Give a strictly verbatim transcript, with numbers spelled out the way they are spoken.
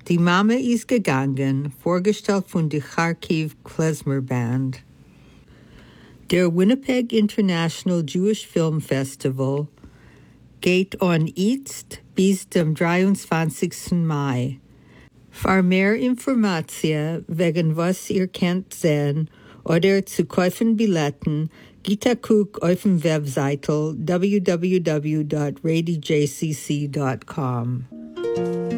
Die Mama ist gegangen, vorgestellt von der Kharkiv Klezmer Band. Der Winnipeg International Jewish Film Festival geht on jetzt bis dem dreiundzwanzigsten Mai. Für mehr Informationen, wegen was ihr könnt sehen oder zu kaufen Billetten, geht a guck auf dem Webseite w w w dot rady j c c dot com.